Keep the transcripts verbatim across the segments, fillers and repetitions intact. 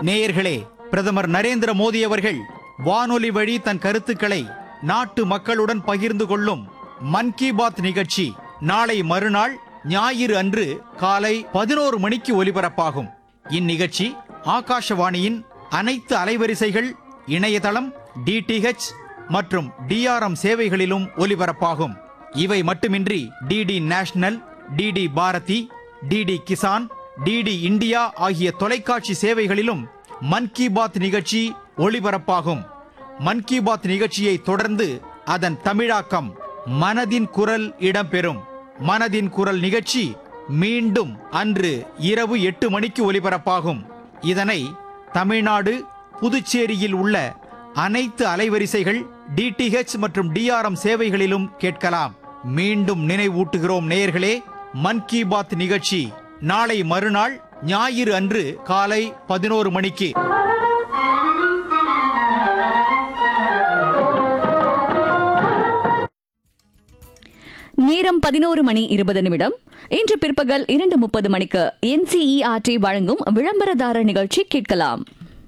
நேயர்களே, பிரதமர் நரேந்திர மோடி அவர்கள் வானொலி வழி தன் கருத்துக்களை நாட்டு மக்களுடன் பகிர்ந்து கொள்ளும் மன் கி பாத் நிகழ்ச்சி நாளை மறுநாள் ஞாயிறு அன்று காலை பதினோரு மணிக்கு ஒலிபரப்பாகும். இந்நிகழ்ச்சி ஆகாஷவாணியின் அனைத்து அலைவரிசைகள், இணையதளம், டிடிஹெச் மற்றும் டிஆர்எம் சேவைகளிலும் ஒலிபரப்பாகும். இவை மட்டுமின்றி DD national, DD Bharathi, DD Kisan, DD India ஆகிய தொலைக்காட்சி சேவைகளிலும் மன் கி பாத் நிகழ்ச்சி ஒளிபரப்பாகும். மன் கி பாத் நிகழ்ச்சியை தொடர்ந்து அதன் தமிழாக்கம் மனதின் குரல் இடம்பெறும். மனதின் குரல் நிகழ்ச்சி மீண்டும் அன்று இரவு எட்டு மணிக்கு ஒலிபரப்பாகும். இதனை தமிழ்நாடு, புதுச்சேரியில் உள்ள அனைத்து அலைவரிசைகள், டிடிஹெச் மற்றும் டிஆர்எம் சேவைகளிலும் கேட்கலாம். மீண்டும் நினைவூட்டுகிறோம் நேயர்களே, மன் கி பாத் நிகழ்ச்சி நாளை மறுநாள் ஞாயிறு அன்று காலை பதினோரு மணிக்கு. நேரம் பதினோரு மணி இருபது நிமிடம். இன்று பிற்பகல் இரண்டு முப்பது மணிக்கு என்சிஇஆர்டி வழங்கும் விளம்பரதாரர் நிகழ்ச்சி கேட்கலாம்.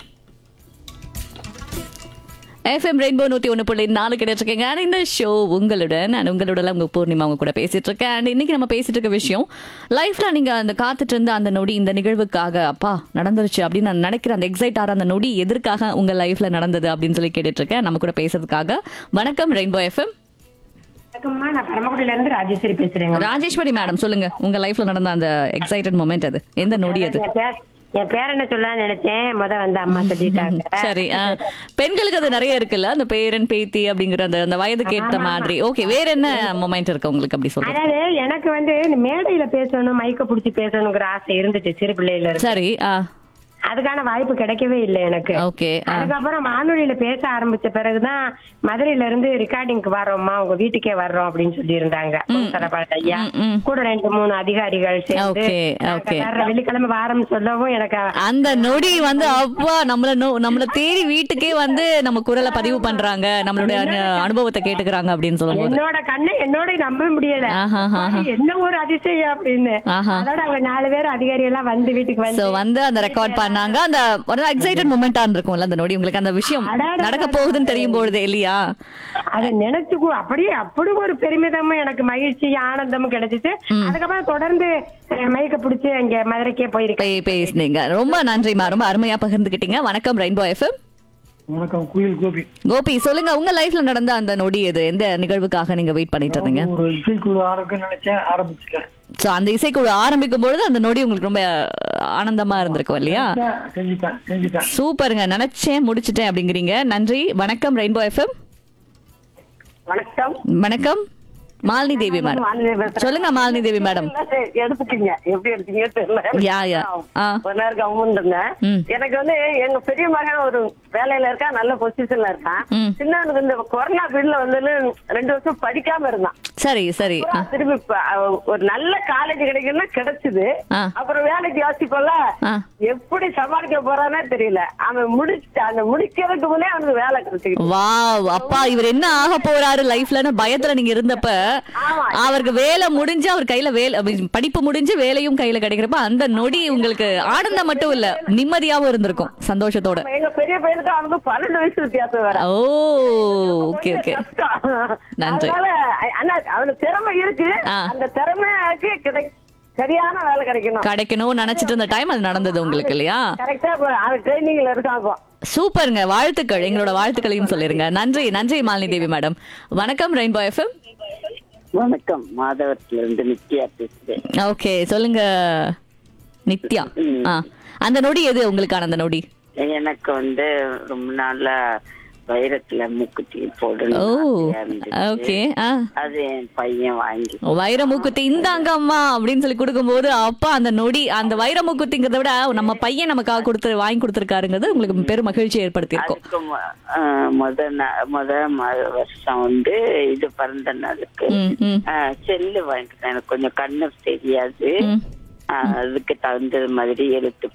எஃப்எம் ரெயின்போ நூத்தி ஒன்று புள்ளி நாலு கிடைச்சிருக்கேங்க. இந்த ஷோ உங்களுடன் நான் உங்களுடன் உங்க பூர்ணிமா அவங்க கூட பேசிட்டு இருக்கேன். அண்ட் இன்னைக்கு நம்ம பேசிட்டு இருக்க விஷயம், லைஃப்ல நீங்க அந்த காத்துட்டு இருந்த அந்த நொடி இந்த நிகழ்வுக்காக அப்பா நடந்துருச்சு அப்படின்னு நான் நினைக்கிற அந்த எக்ஸைட் ஆற அந்த நொடி எதற்காக உங்க லைஃப்ல நடந்தது அப்படின்னு சொல்லி கேட்டுட்டு இருக்கேன். நம்ம கூட பேசுறதுக்காக வணக்கம் ரெயின்போ எஃப்எம். ராஜேஸ்வரி மேடம் சொல்லுங்க, உங்க லைஃப்ல நடந்த அந்த எக்ஸைட்டட் மொமெண்ட் அது எந்த நொடி அது? என் பேர் என்ன சொல்ல நினைச்சேன், முத வந்து அம்மா சொல்லிட்டாங்க. சரி, பெண்களுக்கு அது நிறைய இருக்குல்ல, அந்த பேரன் பேத்தி அப்படிங்கிற அந்த அந்த வயதுக்கு ஏற்ற மாதிரி. ஓகே, வேற என்ன மொமெண்ட் இருக்கு உங்களுக்கு அப்படி சொல்றேன்? அதாவது எனக்கு வந்து மேடையில பேசணும், மைக்க புடிச்சு பேசணுங்கிற ஆசை இருந்துச்சு சிறு பிள்ளையில இருந்து. சரி, அதுக்கான வாய்ப்பு கிடைக்கவே இல்லை எனக்கு. ஓகே. அதுக்கப்புறம் வானொலியில பேச ஆரம்பிச்ச பிறகுதான் மதுரையில இருந்து ரெக்கார்டிங்க்கு வர்றோம்மா, உங்க வீட்டுக்கே வர்றோம் அப்படின்னு சொல்லி இருந்தாங்க ஐயா. கூட ரெண்டு மூணு அதிகாரிகள் சேர்ந்து வெள்ளிக்கிழமை வாரம் சொல்லவும் எனக்கு அந்த நொடி வந்து அப்பா நம்மள நம்மள தேடி வீட்டுக்கே வந்து நம்ம குரலை பதிவு பண்றாங்க, நம்மளுடைய அனுபவத்தை கேட்டுக்கிறாங்க அப்படின்னு சொல்லும்போது என்னோட கண்ணை என்னோட நம்ப முடியல. என்ன ஒரு அதிசயம் அப்படின்னு. அதோட அவங்க நாலு பேர் அதிகாரி எல்லாம் வந்து வீட்டுக்கு வந்து வந்து அந்த ரெக்கார்ட் பண்ணாங்க. அந்த ஒரு எக்ஸைட்டட் மொமெண்டா இருக்கும்ல அந்த நொடி, உங்களுக்கு அந்த விஷயம் நடக்க போகுதுன்னு தெரியும் பொழுது இல்லையா? அதை நினைச்சுக்கோ அப்படியே அப்படி ஒரு பெருமிதமும் எனக்கு மகிழ்ச்சி ஆனந்தமும் கிடைச்சிச்சு. அதுக்கப்புறம் தொடர்ந்து மைக்க பிடிச்சி அங்க மதுரைக்கே போயிருக்கேன். பேசுனீங்க, ரொம்ப நன்றிமா, ரொம்ப அருமையா பகிர்ந்துக்கிட்டீங்க. வணக்கம் ரெயின்போ எஃப்எம். வணக்கம், குயில் கோபி. கோபி சொல்லுங்க, உங்க லைஃப்ல நடந்த அந்த நொடி எது? எந்த நிகழ்வுக்காக நீங்க வெயிட் பண்ணிட்டு இருந்தீங்க? ஒரு இசைக்குழு ஆரம்பிக்க நினைச்சேன், ஆரம்பிச்சிட்டேன். சோ அந்த இசைக்குழு ஆரம்பிக்கும் பொழுது அந்த நொடி உங்களுக்கு ரொம்ப ஆனந்தமா இருந்திருக்கும் இல்லையா? செஞ்சுட்டேன் செஞ்சுட்டேன் சூப்பருங்க, நினைச்சேன் முடிச்சிட்டேன் அப்படிங்கிறீங்க. நன்றி. வணக்கம் ரெயின்போ எஃப்எம். வணக்கம். வணக்கம் மாலினி தேவி மேடம். சொல்லுங்க மாலினி தேவி மேடம். எடுத்துட்டீங்க, எப்படி எடுத்தீங்க தெரியல. யா யா ஒரு நேரம் கவர்மெண்ட் இருந்தேன். எனக்கு வந்து எங்க பெரிய மகன் ஒரு வேலையில இருக்கா, நல்ல பொசிஷன்ல இருக்கான். சின்னவனுக்கு இந்த கொரோனா பீரியட்ல வந்து ரெண்டு வருஷம் படிக்காம இருந்தான். சரி சரி. திருப்பி ஒரு நல்ல காலேஜ் கிடைக்கும்னா கிடைச்சது. அப்புறம் வேலைக்கு யோசிப்பல எப்படி சமாளிக்க போறானே தெரியல. அவன் முடிச்சு அந்த முடிக்கிறதுக்கு முன்னே அவனுக்கு வேலை கிடைச்சிருக்கு. வா அப்பா, இவர் என்ன ஆக போறாரு லைஃப்லன்னு பயத்துல நீங்க இருந்தப்ப அவருக்கு வேலை முடிஞ்சு அவர் கையில வேலை, படிப்பு முடிஞ்சு வேலையும் கையில கிடைக்கிறப்ப அந்த நொடி உங்களுக்கு ஆனந்தம் மட்டும் இல்ல, நிம்மதியாவும் இருந்திருக்கும், சந்தோஷத்தோட. எங்க பெரிய பையனுக்கு அவனுக்கு பன்னெண்டு வயசு வித்தியாசம் வேற. ஓ ஓகே ஓகே, நன்றி. அவனுக்கு திறமை இருக்கு, அந்த திறமைக்கு கிடை சரியான வேலை கிடைக்கணும் கிடைக்கணும் நினைச்சிட்டு இருந்த டைம் அது நடந்தது உங்களுக்கு இல்லையா? கரெக்டா ட்ரைனிங்ல இருக்காங்க. சூப்பருங்க, வாழ்த்துக்கள், எங்களோட வாழ்த்துக்களையும் சொல்லிருங்க. நன்றி நன்றி மாலினி தேவி மேடம். வணக்கம் ரெயின்போ எஃப்எம். வணக்கம், மாதவரத்துல இருந்து நித்யா பேசுறேன். ஓகே சொல்லுங்க நித்யா. அந்த நொடி எது உங்களுக்கான அந்த நொடி? எனக்கு வந்து ரொம்ப நாளா வைரத்துல மூக்குத்தி போடணும். அது என் பையன் வாங்கி வைர மூக்குத்தி இந்தாங்க அம்மா அப்படின்னு சொல்லி கொடுக்கும் போது அப்பா அந்த நொடி, அந்த வைர மூக்குத்திங்கிறத விட நம்ம பையன் நமக்காக கொடுத்து வாங்கி கொடுத்துருக்காருங்கிறது உங்களுக்கு பெரும் மகிழ்ச்சி ஏற்படுத்தியிருக்கும். முத முத வருஷம் வந்து இது பிறந்த நாளுக்கு செல்லு வாங்கிட்டேன். எனக்கு கொஞ்சம் கண்ணு தெரியாது, அதுக்கு தகுந்த மாதிரி எழுத்து